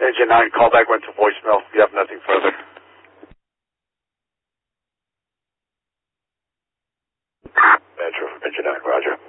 Engine 9, callback went to voicemail. You have nothing further. Metro, Engine 9, roger.